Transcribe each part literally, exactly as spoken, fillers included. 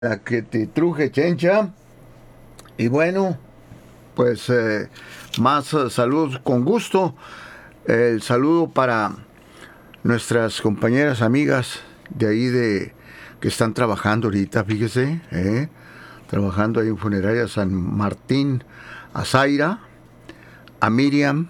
La que te truje, Chencha. Y bueno, pues eh, más eh, saludos con gusto. El saludo para nuestras compañeras amigas de ahí de que están trabajando ahorita, fíjese, eh, trabajando ahí en Funeraria San Martín, a Zaira, a Miriam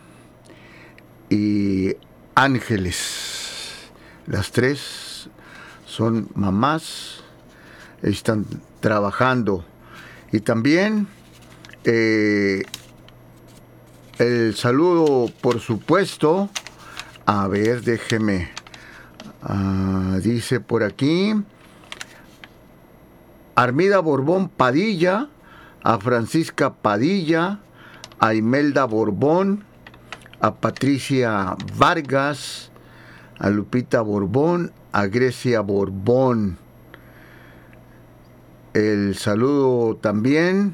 y Ángeles. Las tres son mamás, están trabajando. Y también eh, el saludo, por supuesto, a ver, déjeme, uh, dice por aquí, Armida Borbón Padilla, a Francisca Padilla, a Imelda Borbón, a Patricia Vargas, a Lupita Borbón, a Grecia Borbón. El saludo también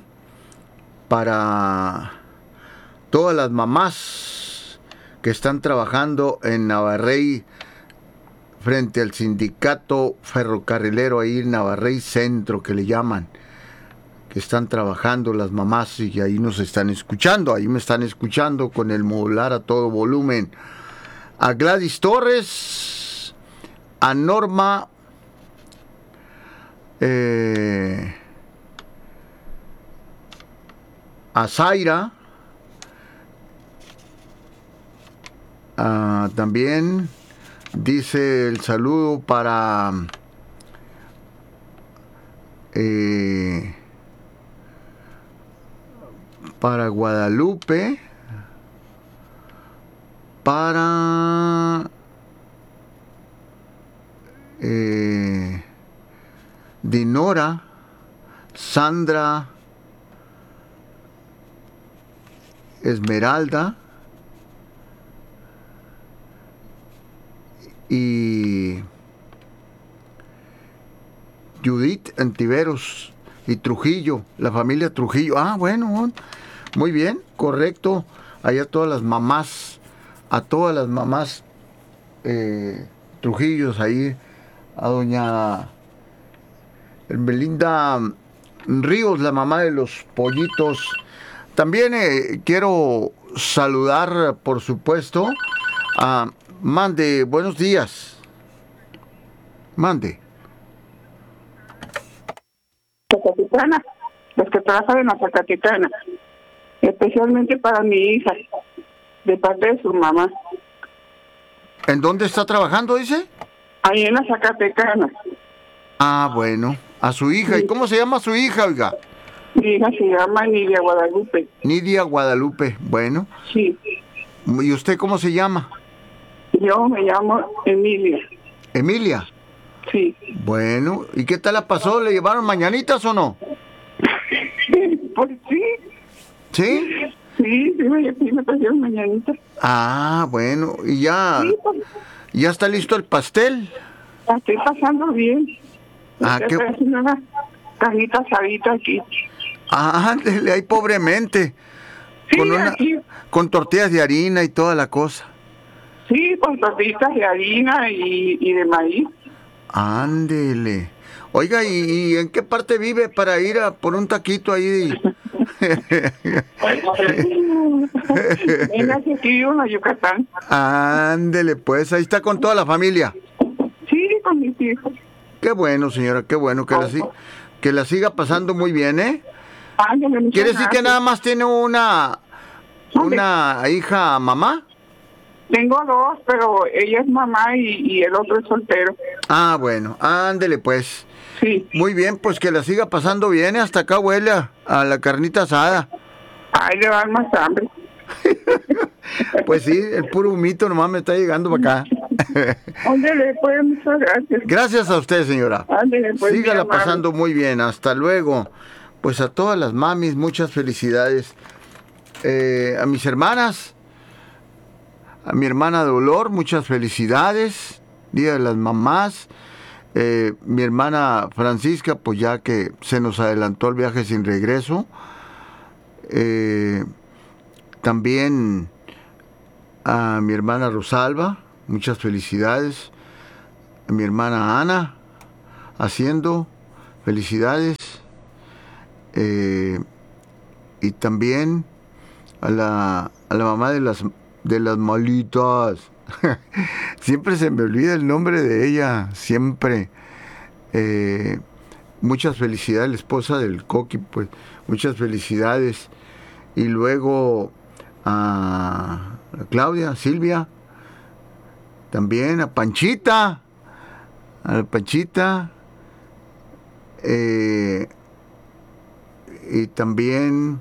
para todas las mamás que están trabajando en Navarrey frente al sindicato ferrocarrilero ahí en Navarrey Centro, que le llaman, que están trabajando las mamás y ahí nos están escuchando, ahí me están escuchando con el modular a todo volumen. A Gladys Torres, a Norma eh, a Zaira, uh, también dice el saludo para eh, para Guadalupe, para eh, Dinora, Sandra, Esmeralda y Judith Antiveros y Trujillo, la familia Trujillo. Ah, bueno, muy bien, correcto. Allá todas las mamás, a todas las mamás eh, Trujillos ahí, a doña Belinda Ríos, la mamá de los pollitos. También eh, quiero saludar, por supuesto, a Mande, buenos días. Mande. Zacatitana, los que trabajan en la Zacatitana, especialmente para mi hija, de parte de su mamá. ¿En dónde está trabajando, dice? Ahí en la Zacatecana. Ah, bueno, a su hija. Sí. ¿Y cómo se llama su hija, oiga? Mi hija se llama Nidia Guadalupe. Nidia Guadalupe, bueno. Sí. ¿Y usted cómo se llama? Yo me llamo Emilia. ¿Emilia? Sí. Bueno, ¿y qué tal la pasó? ¿Le llevaron mañanitas o no? Pues sí. ¿Sí? Sí, sí me, sí me trajeron mañanitas. Ah, bueno, ¿y ya, sí, pues, ya está listo el pastel? La estoy pasando bien. Ah, qué... una carnita asadita aquí. Ah, ándele, ahí pobremente. Sí, con una, aquí. Con tortillas de harina y toda la cosa. Sí, con tortillas de harina y, y de maíz. Ándele. Oiga, ¿y, ¿y en qué parte vive para ir a por un taquito ahí? Venga, aquí vivo en la Yucatán. Ándele, pues, ahí está con toda la familia. Sí, con mis hijos. Qué bueno, señora, qué bueno que, la, que la siga pasando muy bien, ¿eh? Ándale, ¿Quiere decir que nada más tiene una, una hija mamá? Tengo dos, pero ella es mamá y, y el otro es soltero. Ah, bueno, ándele pues. Sí. Muy bien, pues que la siga pasando bien, ¿eh? Hasta acá huele a, a la carnita asada. Ay, le va más hambre. Pues sí, el puro humito nomás me está llegando para acá. Ándele, pues, muchas gracias. Gracias a usted, señora. Ándele, pues. Sígala pasando muy bien, hasta luego. Pues a todas las mamis, muchas felicidades. Eh, a mis hermanas, a mi hermana Dolor, muchas felicidades. Día de las mamás. Eh, mi hermana Francisca, pues ya que se nos adelantó el viaje sin regreso. Eh, también a mi hermana Rosalba, muchas felicidades. A mi hermana Ana, haciendo felicidades. Eh, y también a la, a la mamá de las, de las malitas. Siempre se me olvida el nombre de ella, siempre. Eh, muchas felicidades, la esposa del Coqui, pues, muchas felicidades. Y luego a Claudia, Silvia, también a Panchita, a la Panchita, eh, y también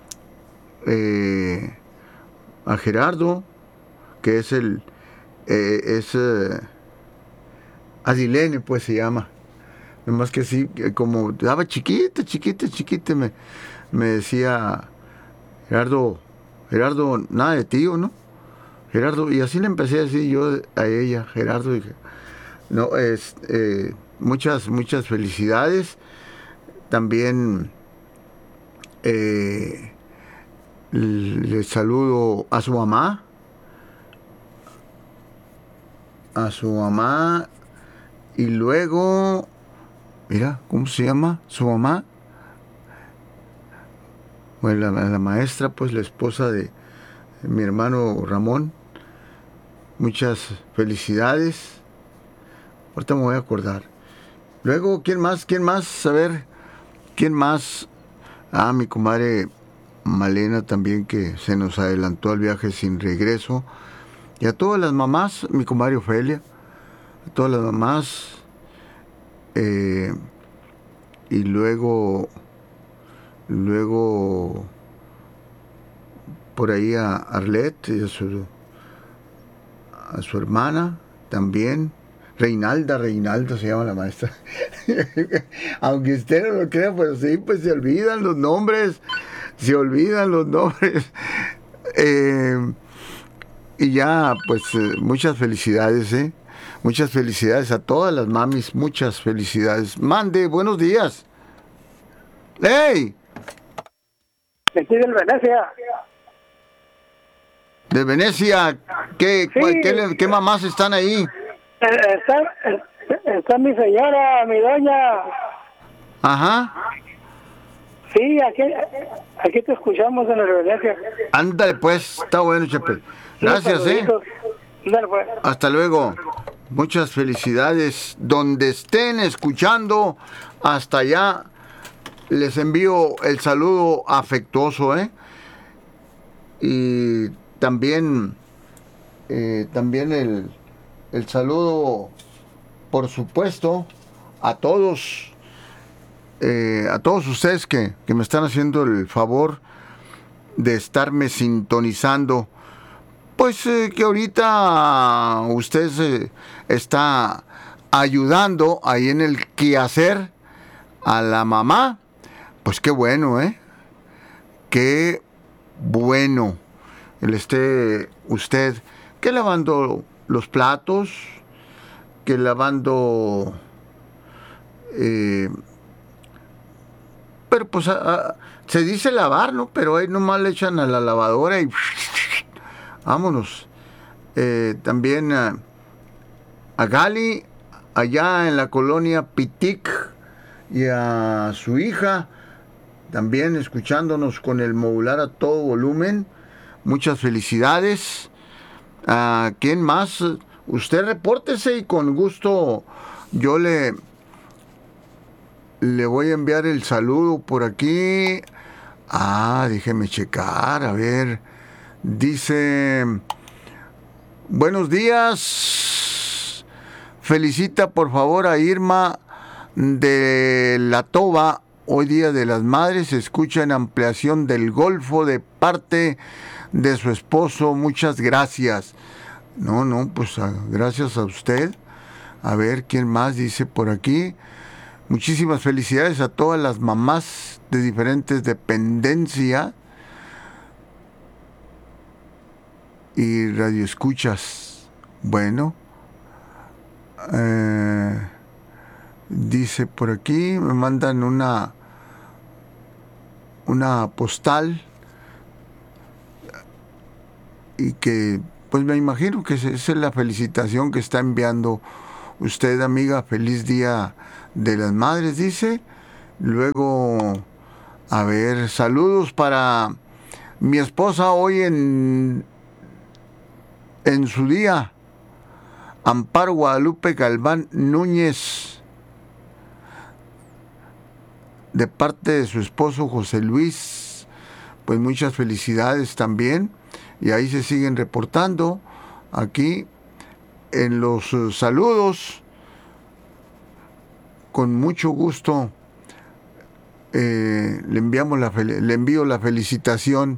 eh, a Gerardo, que es el, eh, es eh, Adilene, pues se llama. Nomás que sí, como estaba chiquita, chiquita, chiquita, me, me decía Gerardo, Gerardo, nada de tío, ¿no? Gerardo, y así le empecé a decir yo a ella, Gerardo, dije, no, es, eh, muchas, muchas felicidades. También eh, le saludo a su mamá, a su mamá, y luego, mira, ¿cómo se llama su mamá? Bueno, la, la maestra, pues la esposa de mi hermano Ramón. Muchas felicidades. Ahorita me voy a acordar. Luego, ¿quién más? ¿Quién más? A ver, ¿quién más? Ah, mi comadre Malena también, que se nos adelantó al viaje sin regreso. Y a todas las mamás, mi comadre Ofelia, a todas las mamás. Eh, y luego, luego, por ahí a Arlette y a su, a su hermana también. Reinalda, Reinalda se llama la maestra. Aunque usted no lo crea, pero sí, pues se olvidan los nombres. Se olvidan los nombres. Eh, y ya, pues, eh, muchas felicidades, ¿eh? Muchas felicidades a todas las mamis. Muchas felicidades. Mande, buenos días. ¡Hey! De aquí del Venecia. De Venecia. ¿Qué, Sí. cuál- qué, qué mamás están ahí? Eh, Está, eh, está mi señora, mi doña. Ajá. Sí, aquí, aquí te escuchamos en el Venecia. Ándale, pues. Está bueno, Chepe. Gracias, ¿eh? Saluditos. Dale, pues. Hasta luego. Muchas felicidades. Donde estén escuchando, hasta allá les envío el saludo afectuoso, ¿eh? Y también, eh, también el, el saludo, por supuesto, a todos, eh, a todos ustedes que, que me están haciendo el favor de estarme sintonizando. Pues eh, que ahorita usted eh, está ayudando ahí en el quehacer a la mamá. Pues qué bueno, ¿eh? Qué bueno. El esté usted que lavando los platos, que lavando... Eh, pero pues a, a, se dice lavar, ¿no? Pero ahí nomás le echan a la lavadora y... Vámonos. Eh, también a, a Gali, allá en la colonia Pitic, y a su hija, también escuchándonos con el modular a todo volumen. Muchas felicidades. ¿A quién más? Usted repórtese y con gusto yo le, le voy a enviar el saludo por aquí. Ah, déjeme checar, a ver. Dice, buenos días, felicita por favor a Irma de la Toba, hoy día de las madres, se escucha en ampliación del Golfo de parte de su esposo, muchas gracias. No, no, pues a, gracias a usted. A ver, ¿quién más dice por aquí? Muchísimas felicidades a todas las mamás de diferentes dependencias y radioescuchas. Bueno, eh, dice por aquí, me mandan una una postal y que pues me imagino que esa es la felicitación que está enviando usted, amiga. Feliz Día de las Madres, dice. Luego, a ver, saludos para mi esposa hoy en, en su día. Amparo Guadalupe Galván Núñez, de parte de su esposo José Luis. Pues muchas felicidades también. Y ahí se siguen reportando aquí en los uh, saludos. Con mucho gusto eh, le enviamos la fel- le envío la felicitación.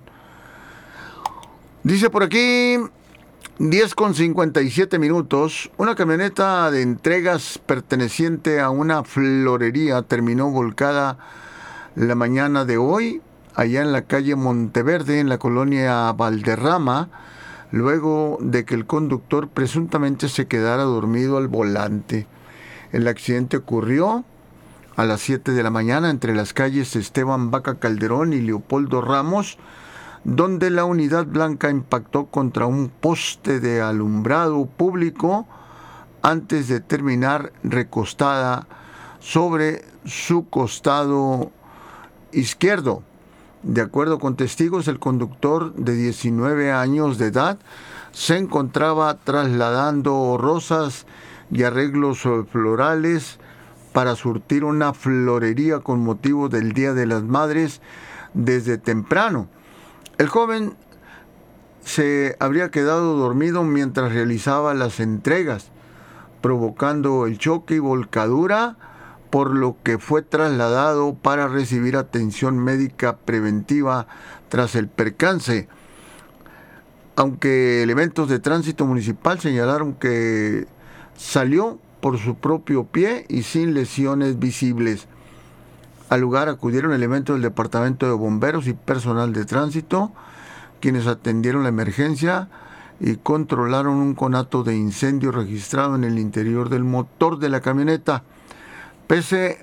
Dice por aquí, diez con cincuenta y siete minutos, una camioneta de entregas perteneciente a una florería terminó volcada la mañana de hoy, allá en la calle Monteverde, en la colonia Valderrama, luego de que el conductor presuntamente se quedara dormido al volante. El accidente ocurrió a las siete de la mañana entre las calles Esteban Vaca Calderón y Leopoldo Ramos, donde la unidad blanca impactó contra un poste de alumbrado público antes de terminar recostada sobre su costado izquierdo. De acuerdo con testigos, el conductor de diecinueve años de edad se encontraba trasladando rosas y arreglos florales para surtir una florería con motivo del Día de las Madres desde temprano. El joven se habría quedado dormido mientras realizaba las entregas, provocando el choque y volcadura, por lo que fue trasladado para recibir atención médica preventiva tras el percance. Aunque elementos de tránsito municipal señalaron que salió por su propio pie y sin lesiones visibles. Al lugar acudieron elementos del Departamento de Bomberos y personal de tránsito, quienes atendieron la emergencia y controlaron un conato de incendio registrado en el interior del motor de la camioneta. Pese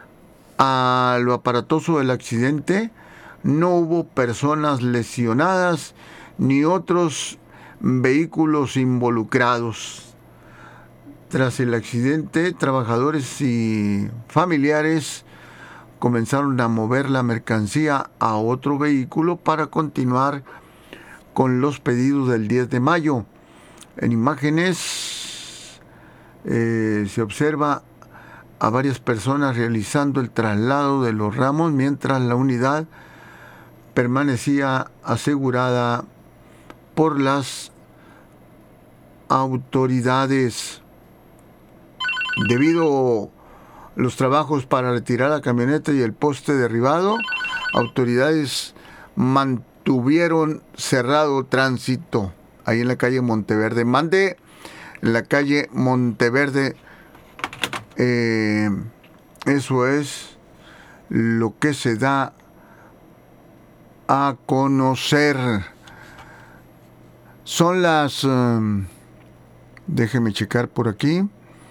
a lo aparatoso del accidente, no hubo personas lesionadas ni otros vehículos involucrados. Tras el accidente, trabajadores y familiares comenzaron a mover la mercancía a otro vehículo para continuar con los pedidos del diez de mayo. En imágenes eh, se observa a varias personas realizando el traslado de los ramos mientras la unidad permanecía asegurada por las autoridades. Debido a los trabajos para retirar la camioneta y el poste derribado, autoridades mantuvieron cerrado tránsito ahí en la calle Monteverde. Mande en la calle Monteverde. Eh, eso es lo que se da a conocer. Son las... Um, déjeme checar por aquí.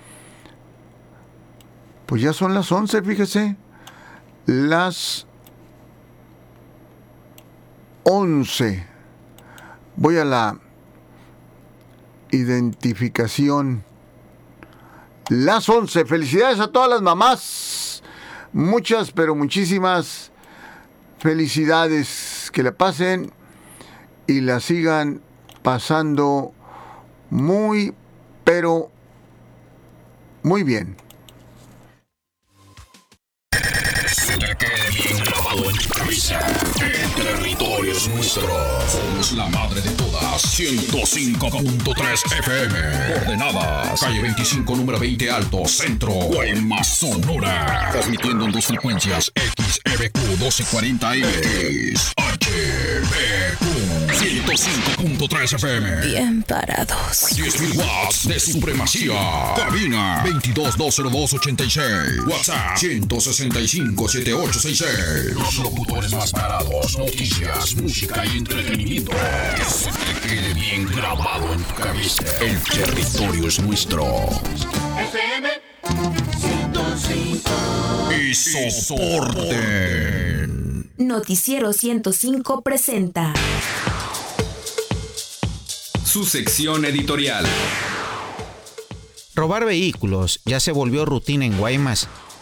Pues ya son las once, fíjese. Las once. Voy a la identificación. Las once. Felicidades a todas las mamás. Muchas, pero muchísimas felicidades. Que la pasen y la sigan pasando muy, pero muy bien. Se te quede bien grabado en tu cabeza. El territorio es nuestro. Somos la madre de todas. ciento cinco punto tres F M. Coordenadas. Calle veinticinco, número veinte Alto, Centro. Guaymas, Sonora. Transmitiendo en dos frecuencias. X E B Q doce cuarenta M. X H B Q ciento cinco punto tres F M. Bien parados. diez mil watts de supremacía. Cabina veintidós dos cero dos ochenta y seis. WhatsApp ciento sesenta y cinco setenta y ocho sesenta y seis. Los locutores más parados. Noticias, música y entretenimiento. Que se te quede bien grabado en tu cabeza. El territorio es nuestro. F M ciento cinco. Y soporten. Noticiero ciento cinco presenta su sección editorial. Robar vehículos ya se volvió rutina en Guaymas.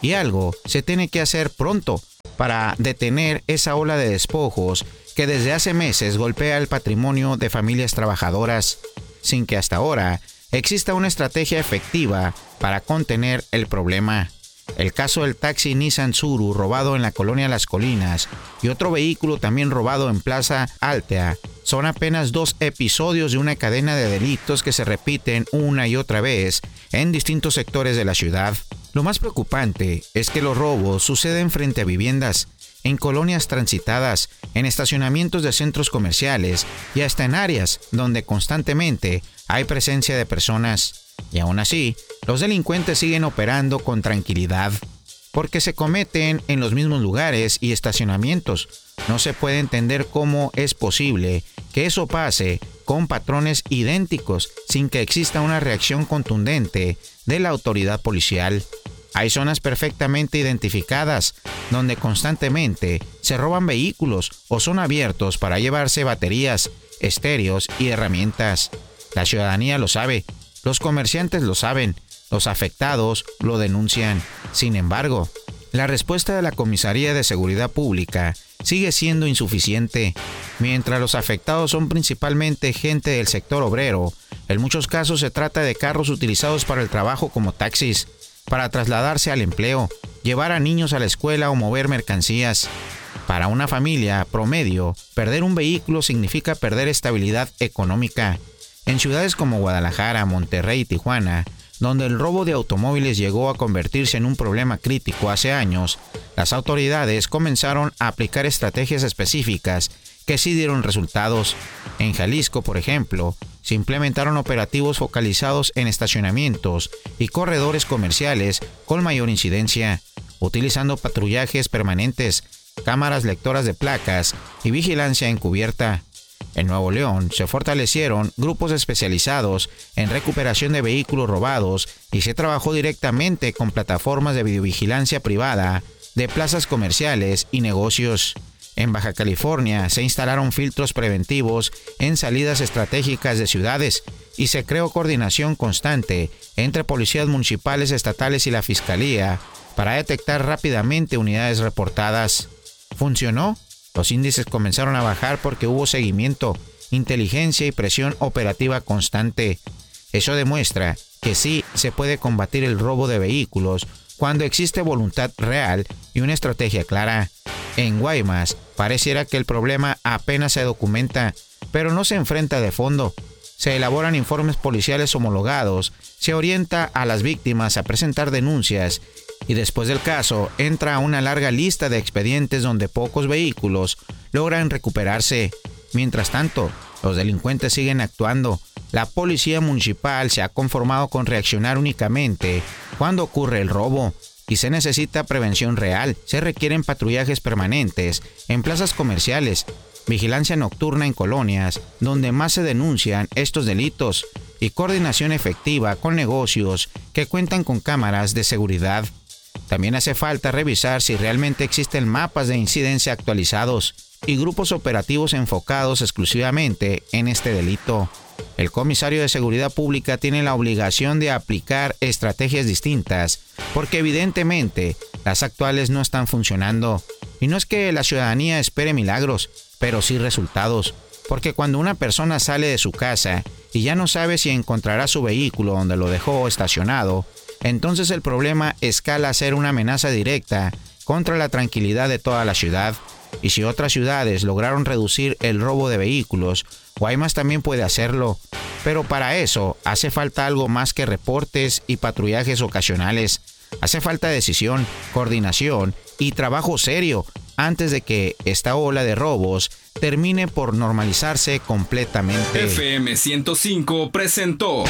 y algo se tiene que hacer pronto para detener esa ola de despojos que desde hace meses golpea el patrimonio de familias trabajadoras, sin que hasta ahora exista una estrategia efectiva para contener el problema. El caso del taxi Nissan Tsuru robado en la colonia Las Colinas y otro vehículo también robado en Plaza Altea son apenas dos episodios de una cadena de delitos que se repiten una y otra vez en distintos sectores de la ciudad. Lo más preocupante es que los robos suceden frente a viviendas, en colonias transitadas, en estacionamientos de centros comerciales y hasta en áreas donde constantemente hay presencia de personas. Y aún así, los delincuentes siguen operando con tranquilidad, porque se cometen en los mismos lugares y estacionamientos. No se puede entender cómo es posible que eso pase con patrones idénticos sin que exista una reacción contundente de la autoridad policial. Hay zonas perfectamente identificadas donde constantemente se roban vehículos o son abiertos para llevarse baterías, estéreos y herramientas. La ciudadanía lo sabe, los comerciantes lo saben, los afectados lo denuncian. Sin embargo, la respuesta de la Comisaría de Seguridad Pública sigue siendo insuficiente. Mientras los afectados son principalmente gente del sector obrero, en muchos casos se trata de carros utilizados para el trabajo como taxis, para trasladarse al empleo, llevar a niños a la escuela o mover mercancías. Para una familia promedio, perder un vehículo significa perder estabilidad económica. En ciudades como Guadalajara, Monterrey y Tijuana, donde el robo de automóviles llegó a convertirse en un problema crítico hace años, las autoridades comenzaron a aplicar estrategias específicas que sí dieron resultados. En Jalisco, por ejemplo, se implementaron operativos focalizados en estacionamientos y corredores comerciales con mayor incidencia, utilizando patrullajes permanentes, cámaras lectoras de placas y vigilancia encubierta. En Nuevo León se fortalecieron grupos especializados en recuperación de vehículos robados y se trabajó directamente con plataformas de videovigilancia privada de plazas comerciales y negocios. En Baja California se instalaron filtros preventivos en salidas estratégicas de ciudades y se creó coordinación constante entre policías municipales, estatales y la Fiscalía para detectar rápidamente unidades reportadas. ¿Funcionó? Los índices comenzaron a bajar porque hubo seguimiento, inteligencia y presión operativa constante. Eso demuestra que sí se puede combatir el robo de vehículos cuando existe voluntad real y una estrategia clara. En Guaymas, pareciera que el problema apenas se documenta, pero no se enfrenta de fondo. Se elaboran informes policiales homologados, se orienta a las víctimas a presentar denuncias y después del caso entra a una larga lista de expedientes donde pocos vehículos logran recuperarse. Mientras tanto, los delincuentes siguen actuando. La policía municipal se ha conformado con reaccionar únicamente cuando ocurre el robo y se necesita prevención real. Se requieren patrullajes permanentes en plazas comerciales, vigilancia nocturna en colonias donde más se denuncian estos delitos y coordinación efectiva con negocios que cuentan con cámaras de seguridad. También hace falta revisar si realmente existen mapas de incidencia actualizados y grupos operativos enfocados exclusivamente en este delito. El comisario de Seguridad Pública tiene la obligación de aplicar estrategias distintas, porque evidentemente las actuales no están funcionando. Y no es que la ciudadanía espere milagros, pero sí resultados. Porque cuando una persona sale de su casa y ya no sabe si encontrará su vehículo donde lo dejó estacionado, entonces el problema escala a ser una amenaza directa contra la tranquilidad de toda la ciudad. Y si otras ciudades lograron reducir el robo de vehículos, Guaymas también puede hacerlo. Pero para eso hace falta algo más que reportes y patrullajes ocasionales. Hace falta decisión, coordinación y trabajo serio antes de que esta ola de robos termine por normalizarse completamente. F M ciento cinco presentó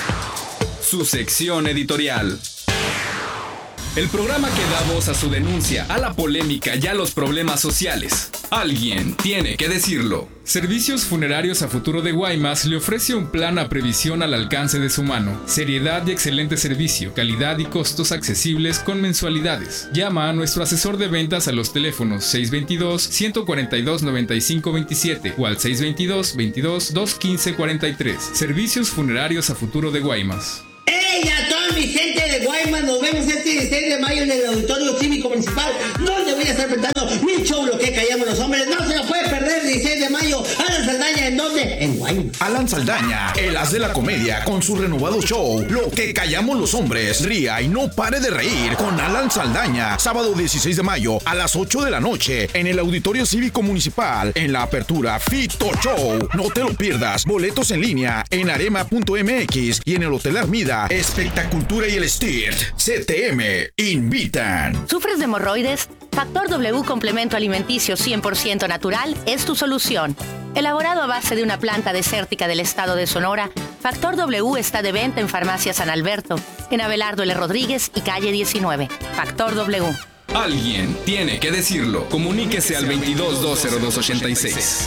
su sección editorial. El programa que da voz a su denuncia, a la polémica y a los problemas sociales. Alguien tiene que decirlo. Servicios Funerarios a Futuro de Guaymas le ofrece un plan a previsión al alcance de su mano. Seriedad y excelente servicio, calidad y costos accesibles con mensualidades. Llama a nuestro asesor de ventas a los teléfonos seis dos dos, uno cuatro dos, nueve cinco dos siete o al seis dos dos, veintidós, dos quince cuarenta y tres. Servicios Funerarios a Futuro de Guaymas. ¡Ey, a toda mi gente de Guaymas! Guaymas. Nos vemos este dieciséis de mayo en el Auditorio Cívico Municipal, donde voy a estar presentando mi show Lo que callamos los hombres. No se lo puede perder el dieciséis de mayo. Alan Saldaña, ¿en dónde? En Guaymas. Alan Saldaña, el as de la comedia, con su renovado show Lo que callamos los hombres. Ría y no pare de reír con Alan Saldaña. Sábado dieciséis de mayo a las ocho de la noche en el Auditorio Cívico Municipal, en la apertura Fito Show. No te lo pierdas. Boletos en línea en arema punto m x y en el Hotel Armida. Espectacultura y el S T I R T C T M invitan. ¿Sufres de hemorroides? Factor W Complemento Alimenticio cien por ciento natural es tu solución. Elaborado a base de una planta desértica del estado de Sonora, Factor W está de venta en Farmacia San Alberto, en Abelardo L. Rodríguez y calle diecinueve. Factor W. Alguien tiene que decirlo. Comuníquese al veintidós dos cero dos ochenta y seis.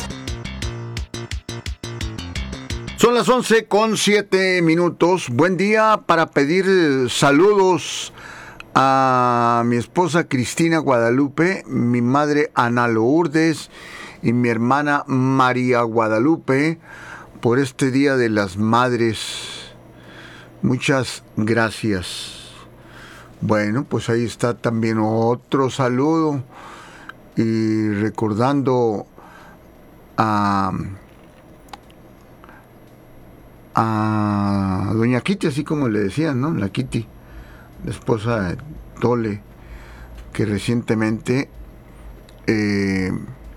Son las once con siete minutos. Buen día para pedir saludos a mi esposa Cristina Guadalupe, mi madre Ana Lourdes y mi hermana María Guadalupe por este Día de las Madres. Muchas gracias. Bueno, pues ahí está también otro saludo y recordando a, a doña Kitty, así como le decían, ¿no? La Kitty, la esposa de Tole, que recientemente eh,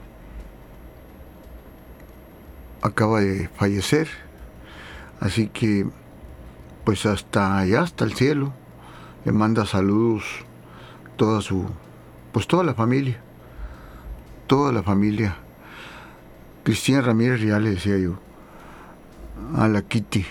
acaba de fallecer. Así que, pues hasta allá, hasta el cielo, le manda saludos toda su, pues toda la familia, toda la familia. Cristina Ramírez Real, le decía yo, a la Kitty.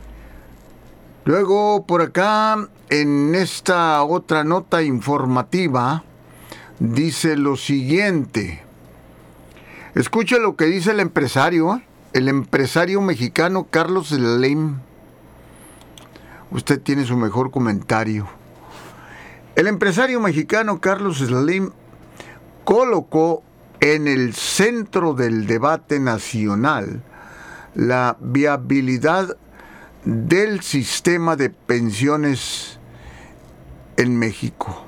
Luego, por acá, en esta otra nota informativa, dice lo siguiente. Escucha lo que dice el empresario, ¿eh? El empresario mexicano Carlos Slim. Usted tiene su mejor comentario. El empresario mexicano Carlos Slim colocó en el centro del debate nacional la viabilidad del sistema de pensiones en México,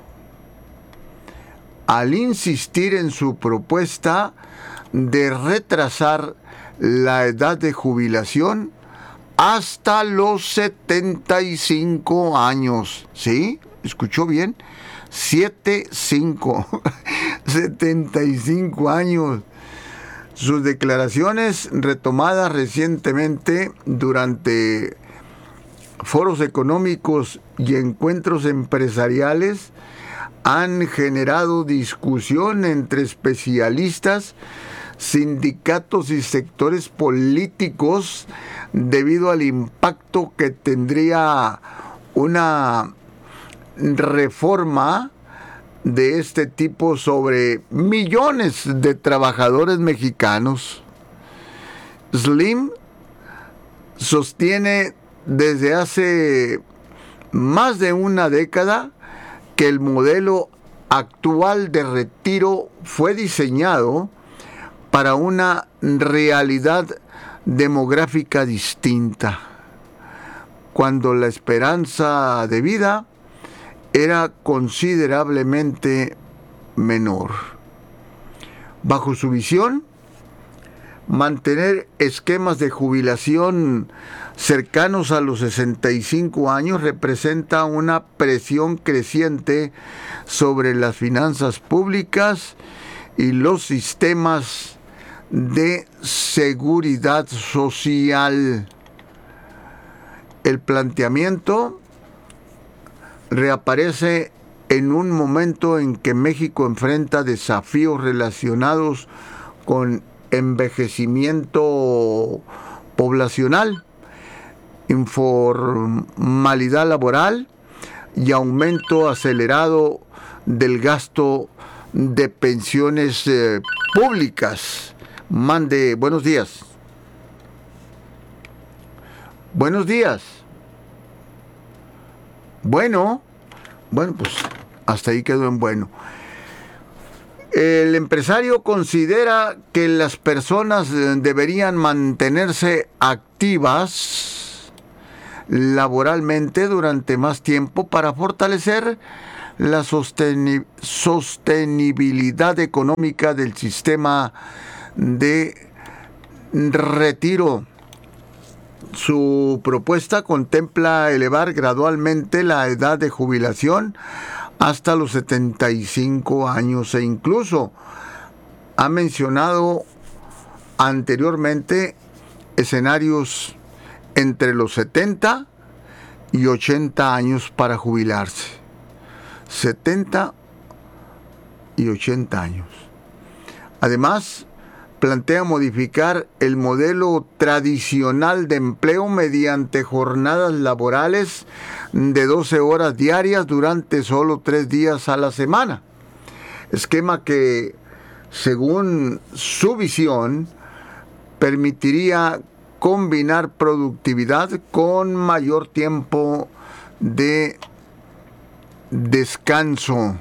al insistir en su propuesta de retrasar la edad de jubilación hasta los setenta y cinco años. ¿Sí? ¿Escuchó bien? setenta y cinco. setenta y cinco años. Sus declaraciones, retomadas recientemente durante foros económicos y encuentros empresariales, han generado discusión entre especialistas, sindicatos y sectores políticos debido al impacto que tendría una reforma de este tipo sobre millones de trabajadores mexicanos. Slim sostiene desde hace más de una década que el modelo actual de retiro fue diseñado para una realidad demográfica distinta, cuando la esperanza de vida era considerablemente menor. Bajo su visión, mantener esquemas de jubilación cercanos a los sesenta y cinco años representa una presión creciente sobre las finanzas públicas y los sistemas de seguridad social. El planteamiento reaparece en un momento en que México enfrenta desafíos relacionados con envejecimiento poblacional, informalidad laboral y aumento acelerado del gasto de pensiones eh, públicas. Mande, buenos días. Buenos días. Bueno, bueno, pues hasta ahí quedó en bueno. El empresario considera que las personas deberían mantenerse activas laboralmente durante más tiempo para fortalecer la sosteni- sostenibilidad económica del sistema de retiro. Su propuesta contempla elevar gradualmente la edad de jubilación hasta los setenta y cinco años e incluso ha mencionado anteriormente escenarios entre los setenta y ochenta años para jubilarse. setenta y ochenta años. Además, plantea modificar el modelo tradicional de empleo mediante jornadas laborales de doce horas diarias durante solo tres días a la semana. Esquema que, según su visión, permitiría combinar productividad con mayor tiempo de descanso.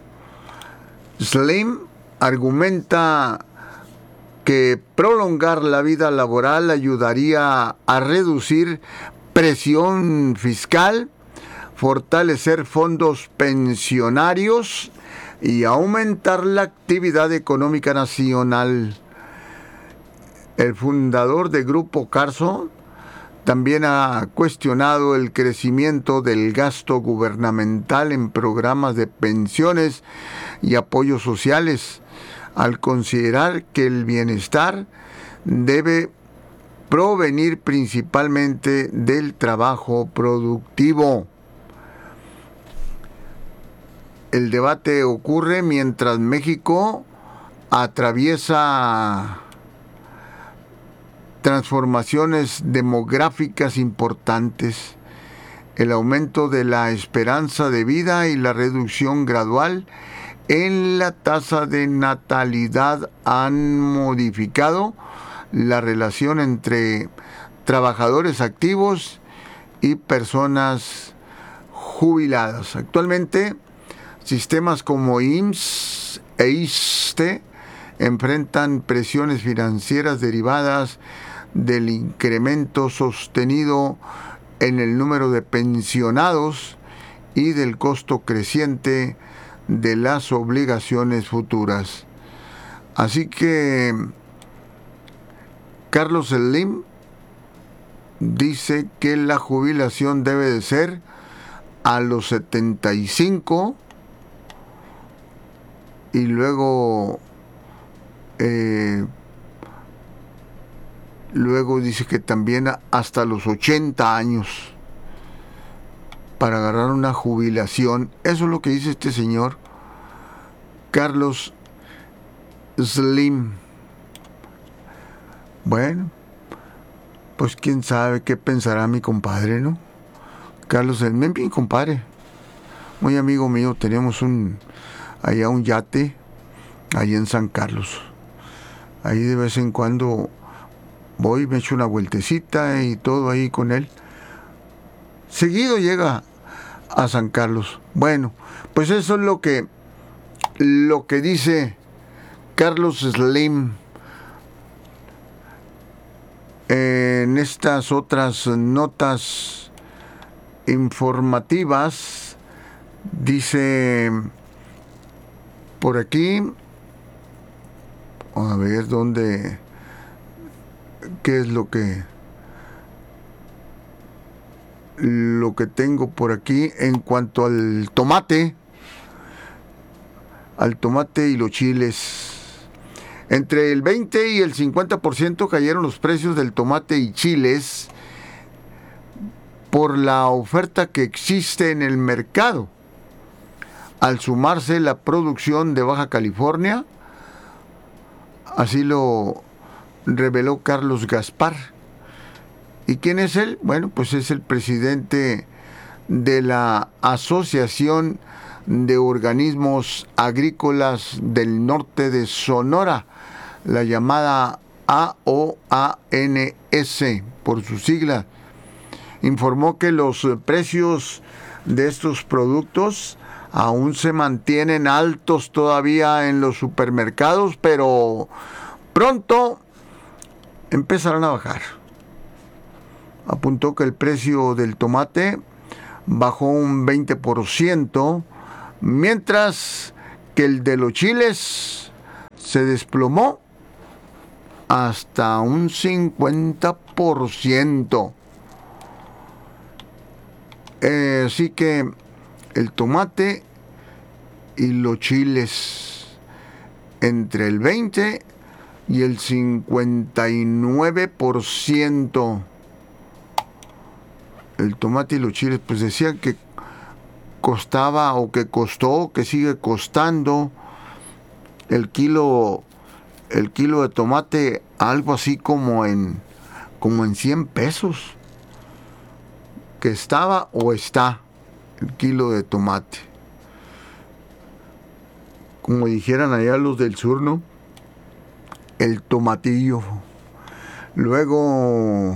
Slim argumenta que prolongar la vida laboral ayudaría a reducir presión fiscal, fortalecer fondos pensionarios y aumentar la actividad económica nacional. El fundador de Grupo Carso también ha cuestionado el crecimiento del gasto gubernamental en programas de pensiones y apoyos sociales, al considerar que el bienestar debe provenir principalmente del trabajo productivo. El debate ocurre mientras México atraviesa transformaciones demográficas importantes. El aumento de la esperanza de vida y la reducción gradual en la tasa de natalidad han modificado la relación entre trabajadores activos y personas jubiladas. Actualmente, sistemas como I M S S e ISSSTE enfrentan presiones financieras derivadas del incremento sostenido en el número de pensionados y del costo creciente de las obligaciones futuras. Así que Carlos Slim dice que la jubilación debe de ser a los setenta y cinco y luego eh, luego dice que también hasta los ochenta años para agarrar una jubilación. Eso es lo que dice este señor Carlos Slim. Bueno, pues quién sabe qué pensará mi compadre, ¿no? Carlos Slim, mi compadre, muy amigo mío. Tenemos un allá un yate ahí en San Carlos. Ahí de vez en cuando voy, me echo una vueltecita y todo ahí con él. Seguido llega a San Carlos. Bueno, pues eso es lo que lo que dice Carlos Slim. En estas otras notas informativas dice por aquí, a ver dónde, qué es lo que lo que tengo por aquí en cuanto al tomate, al tomate y los chiles. Entre el veinte y el cincuenta por ciento cayeron los precios del tomate y chiles por la oferta que existe en el mercado, al sumarse la producción de Baja California. Así lo reveló Carlos Gaspar. ¿Y quién es él? Bueno, pues es el presidente de la Asociación de Organismos Agrícolas del Norte de Sonora, la llamada A O A N S por su sigla. Informó que los precios de estos productos aún se mantienen altos todavía en los supermercados, pero pronto empezarán a bajar. apuntó que el precio del tomate bajó un veinte por ciento, mientras que el de los chiles se desplomó hasta un cincuenta por ciento. Eh, así que el tomate y los chiles entre el veinte y el cincuenta y nueve por ciento. El tomate y los chiles, pues decían que costaba o que costó, que sigue costando el kilo, el kilo de tomate algo así como en, como en cien pesos. Que estaba o está el kilo de tomate. Como dijeran allá los del sur, ¿no? El tomatillo. Luego,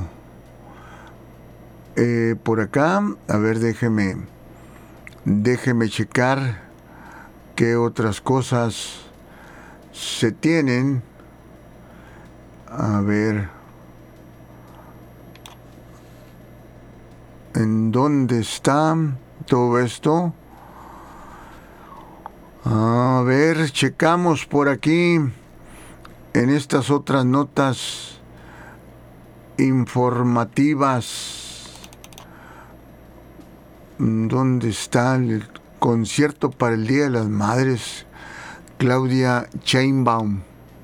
eh, por acá, a ver, déjeme, déjeme checar qué otras cosas se tienen. A ver, ¿en dónde está todo esto? A ver, checamos por aquí en estas otras notas informativas. ¿Dónde está el concierto para el Día de las Madres? Claudia Sheinbaum.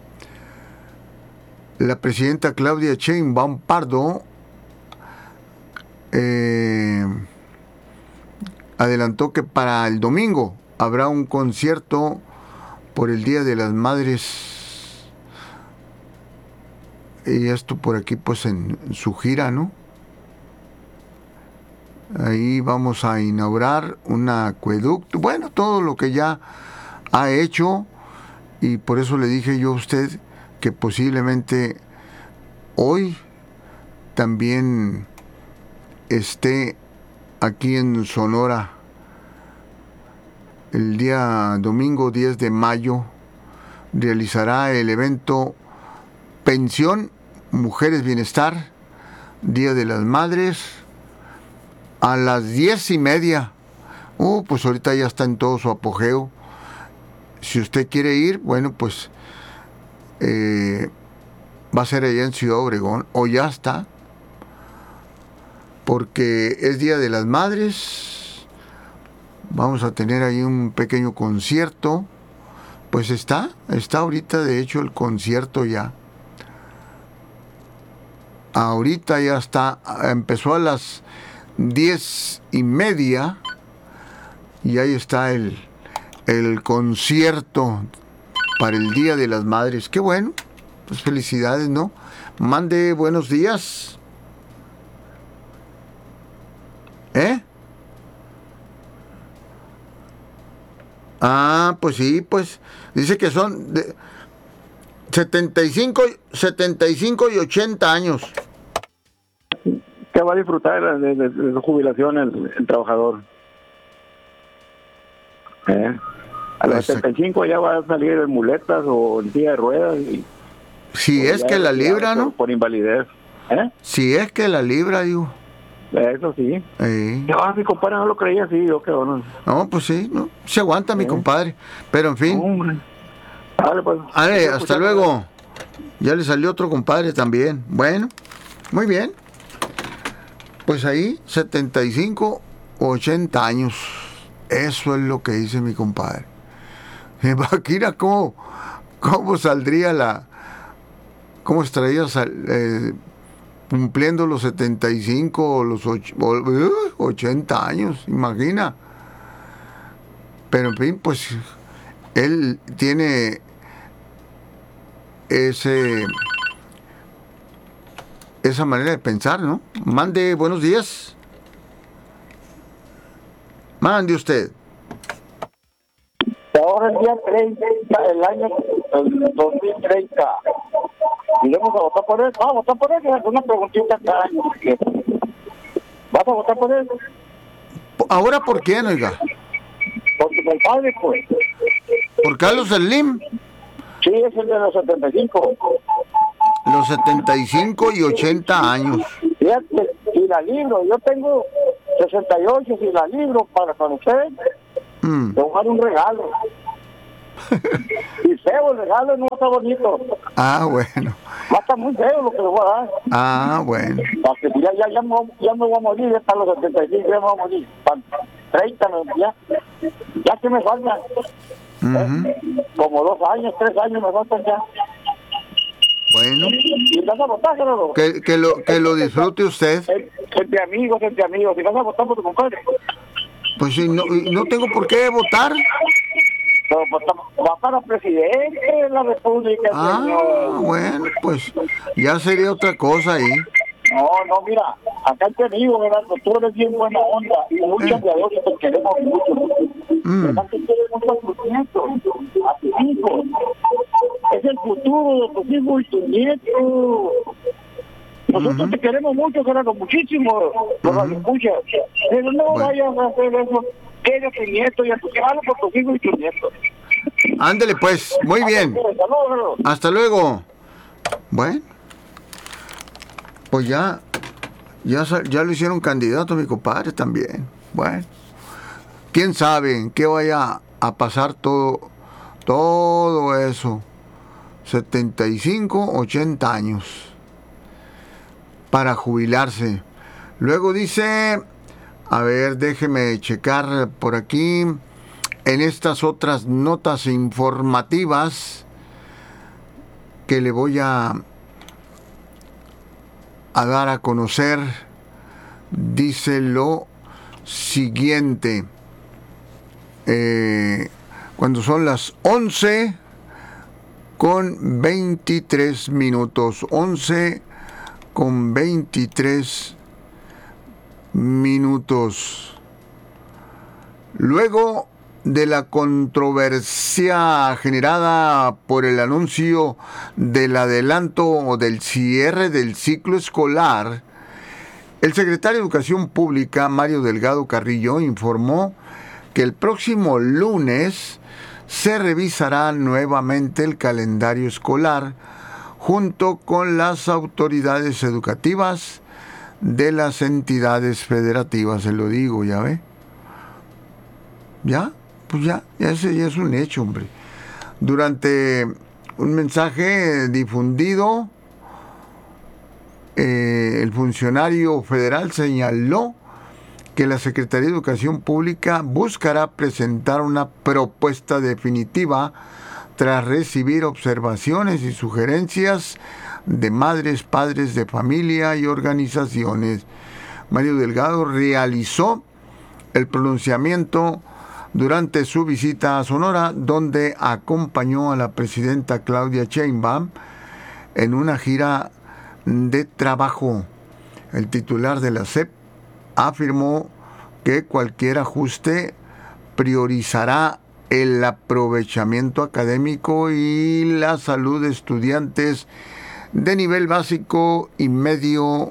La presidenta Claudia Sheinbaum Pardo eh, adelantó que para el domingo habrá un concierto por el Día de las Madres. Y esto por aquí pues en, en su gira, ¿no? Ahí vamos a inaugurar un acueducto. Bueno, todo lo que ya ha hecho. Y por eso le dije yo a usted que posiblemente hoy también esté aquí en Sonora. El día domingo diez de mayo realizará el evento Pensión Mujeres Bienestar, Día de las Madres, a las diez y media. Uh, pues ahorita ya está en todo su apogeo. Si usted quiere ir, bueno, pues eh, va a ser allá en Ciudad Obregón, o ya está, porque es Día de las Madres. Vamos a tener ahí un pequeño concierto. Pues está, está ahorita de hecho el concierto ya. Ahorita ya está, empezó a las diez y media y ahí está el, el concierto para el Día de las Madres. Qué bueno, pues felicidades, ¿no? Mande buenos días. ¿Eh? Ah, pues sí, pues dice que son de setenta y cinco y ochenta años. ¿Qué va a disfrutar de, de, de su jubilación el, el trabajador? ¿Eh? A los setenta y cinco ya va a salir en muletas o en silla de ruedas. Y, si es que la libra, ¿no? Por, por invalidez. ¿Eh? Si es que la libra, digo. Eso sí. Eh. Ah, mi compadre no lo creía así, yo qué bueno. No, pues sí, no, se aguanta, ¿Eh? Mi compadre. Pero en fin. Hombre. Vale, pues. Ale, hasta luego. Ya le salió otro compadre también. Bueno, muy bien. Pues ahí, setenta y cinco, ochenta años. Eso es lo que dice mi compadre. Imagina cómo, cómo saldría la... ¿Cómo estaría eh, cumpliendo los setenta y cinco o los ochenta años? Imagina. Pero en fin, pues él tiene ese esa manera de pensar, ¿no? Mande buenos días. Mande usted. Ahora el día treinta, el año el dos mil treinta. ¿Iremos a votar por él? No, a votar por él. Es una preguntita cada año. ¿Vas a votar por él? ¿Ahora por quién, oiga? Por su compadre, pues. ¿Por Carlos Slim? Sí, es el de los setenta y cinco. Los setenta y cinco y ochenta años. Fíjate, si la libro. Yo tengo sesenta y ocho, si la libro para con usted, Mm. le voy a dar un regalo. Y feo el regalo, no está bonito. Ah, bueno. Va a estar muy feo lo que le voy a dar. Ah, bueno. Porque ya, ya, ya, me, ya me voy a morir, ya hasta los setenta y cinco ya me voy a morir. Para treinta, ya, ya que me faltan. Ujú. Como dos años, tres años me faltan ya. Bueno. ¿Y vas a votar, Gerardo? Que, que, lo, que lo disfrute usted. Entre amigos, entre amigos. ¿Y vas a votar por tu compadre? Pues sí, no, no tengo por qué votar. No, pues, va para presidente de la República, Ah, señor. bueno, pues ya sería otra cosa ahí. No, no, mira, acá te digo, Gerardo, tú eres bien buena onda y muchos de ellos te queremos mucho. Mm. Acá te quieres mucho a tus nietos, a tus hijos. Es el futuro de tus hijos y tus nietos. Nosotros Uh-huh. te queremos mucho, Gerardo, muchísimo, por Uh-huh. las escuchas. Pero no Bueno. vayas a hacer eso. Quédate a tus nietos y a tus hijos, por tus hijos y tus nietos. Ándele pues, muy bien. Hasta luego, Gerardo. Hasta luego. Bueno, pues ya, ya, sa- ya lo hicieron candidato mi compadre también. Bueno, quién sabe en qué vaya a pasar todo, todo eso. setenta y cinco, ochenta años para jubilarse. Luego dice, a ver, déjeme checar por aquí, en estas otras notas informativas que le voy a, a dar a conocer, dice lo siguiente. Eh, cuando son las once con veintitrés minutos, once con veintitrés minutos. Luego de la controversia generada por el anuncio del adelanto o del cierre del ciclo escolar, el secretario de Educación Pública, Mario Delgado Carrillo, informó que el próximo lunes se revisará nuevamente el calendario escolar junto con las autoridades educativas de las entidades federativas. Se lo digo, ¿ya ve? ¿Ya? Pues ya, ya ese ya es un hecho, hombre. Durante un mensaje difundido, eh, el funcionario federal señaló que la Secretaría de Educación Pública buscará presentar una propuesta definitiva tras recibir observaciones y sugerencias de madres, padres de familia y organizaciones. Mario Delgado realizó el pronunciamiento durante su visita a Sonora, donde acompañó a la presidenta Claudia Sheinbaum en una gira de trabajo. El titular de la S E P afirmó que cualquier ajuste priorizará el aprovechamiento académico y la salud de estudiantes de nivel básico y medio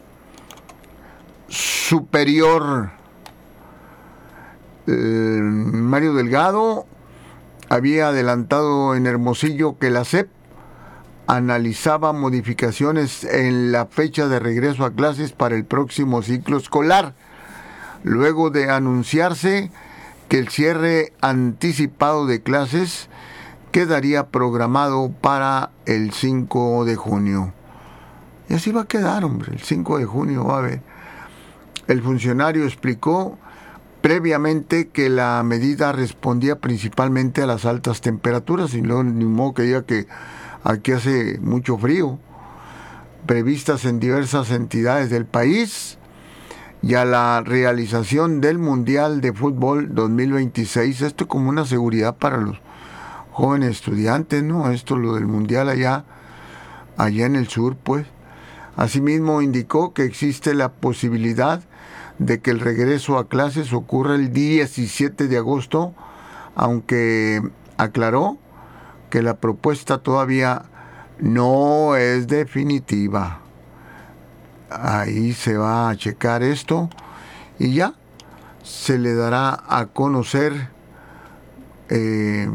superior. Eh, Mario Delgado había adelantado en Hermosillo que la S E P analizaba modificaciones en la fecha de regreso a clases para el próximo ciclo escolar, luego de anunciarse que el cierre anticipado de clases quedaría programado para el cinco de junio. Y así va a quedar, hombre, el cinco de junio va a haber. El funcionario explicó previamente que la medida respondía principalmente a las altas temperaturas, y no ni modo que diga que aquí hace mucho frío, previstas en diversas entidades del país, y a la realización del Mundial de Fútbol dos mil veintiséis, esto como una seguridad para los jóvenes estudiantes, ¿no? Esto lo del Mundial allá, allá en el sur, pues. Asimismo indicó que existe la posibilidad de que el regreso a clases ocurra el diecisiete de agosto, aunque aclaró que la propuesta todavía no es definitiva. Ahí se va a checar esto y ya se le dará a conocer eh,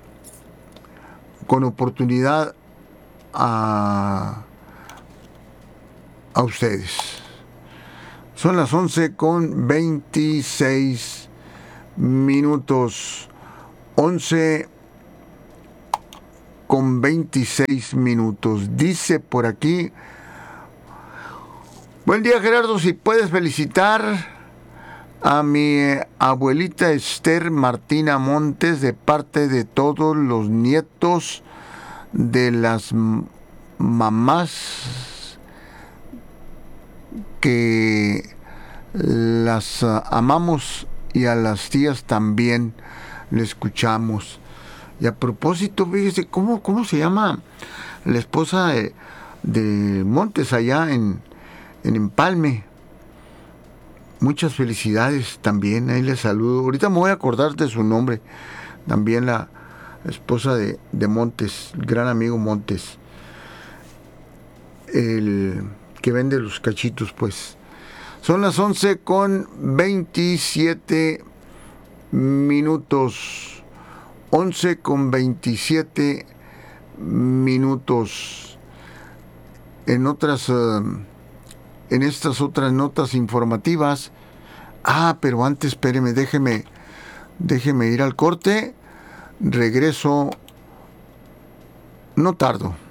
con oportunidad a, a ustedes. Son las once con veintiséis minutos. once con veintiséis minutos. Dice por aquí: buen día, Gerardo, si puedes felicitar a mi abuelita Esther Martina Montes de parte de todos los nietos de las mamás que las amamos, y a las tías también le escuchamos. Y a propósito, fíjese, ¿cómo, cómo se llama la esposa de, de Montes allá en, en Empalme? Muchas felicidades también, ahí les saludo. Ahorita me voy a acordar de su nombre. También la esposa de, de Montes, el gran amigo Montes, el que vende los cachitos, pues. Son las once con veintisiete minutos. once con veintisiete minutos. En otras, uh, en estas otras notas informativas. Ah, pero antes, espéreme, déjeme, déjeme ir al corte. Regreso, no tardo.